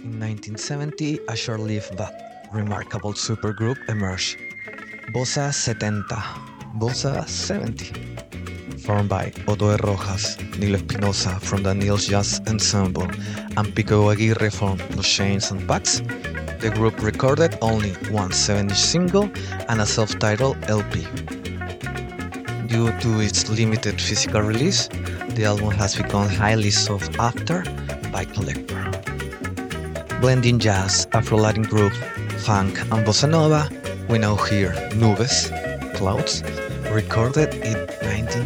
In 1970, a short-lived but remarkable supergroup emerged, Bossa 70, Bossa 70, formed by Otto de Rojas, Nilo Espinosa from the Nils Jazz Ensemble, and Pico Aguirre from Los Chains and Pax. The group recorded only one 7-inch single and a self-titled LP. Due to its limited physical release, the album has become highly sought after by collectors. Blending jazz, Afro-Latin groove, funk, and bossa nova, we now hear Nubes, Clouds, recorded in 19